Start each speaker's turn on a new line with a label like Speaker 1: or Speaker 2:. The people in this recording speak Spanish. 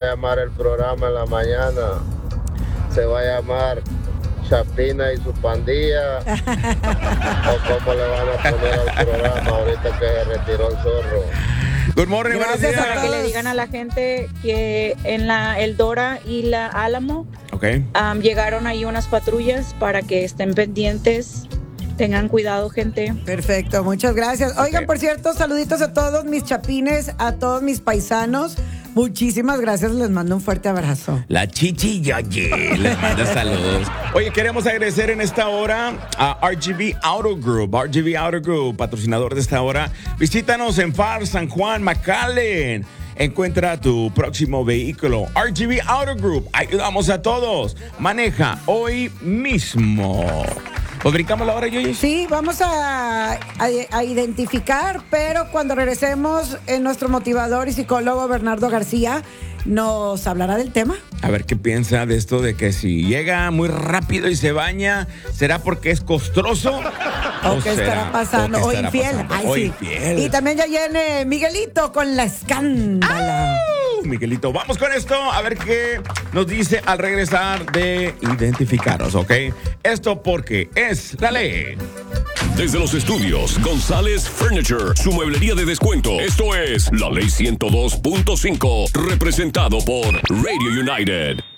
Speaker 1: llamar el programa en la mañana. Se va a llamar Chapina y su pandilla. O cómo le van a poner al programa ahorita que se retiró el zorro.
Speaker 2: Good morning, buenos días.
Speaker 3: Para que le digan a la gente que en la Eldora y la Álamo llegaron ahí unas patrullas para que estén pendientes. Tengan cuidado, gente.
Speaker 4: Perfecto, muchas gracias. Oigan, por cierto, saluditos a todos mis chapines, a todos mis paisanos. Muchísimas gracias, les mando un fuerte abrazo.
Speaker 2: La Chichi Yoyi les manda saludos. Oye, queremos agradecer en esta hora a RGV Auto Group. RGV Auto Group, patrocinador de esta hora. Visítanos en FAR, San Juan, McAllen. Encuentra tu próximo vehículo. RGV Auto Group, ayudamos a todos. Maneja hoy mismo. ¿Pues brincamos la hora, Yoyi?
Speaker 4: Sí, vamos a identificar, pero cuando regresemos, nuestro motivador y psicólogo Bernardo García nos hablará del tema.
Speaker 2: A ver qué piensa de esto de que si llega muy rápido y se baña, ¿será porque es costroso?
Speaker 4: ¿O qué estará pasando? ¿O infiel? Ay,
Speaker 2: o
Speaker 4: sí.
Speaker 2: infiel.
Speaker 4: Y también ya viene Miguelito con la escándala.
Speaker 2: Miguelito, vamos con esto a ver qué nos dice al regresar de identificaros, ¿ok? Esto porque es la ley.
Speaker 5: Desde los estudios González Furniture, su mueblería de descuento. Esto es La Ley 102.5, representado por Radio United.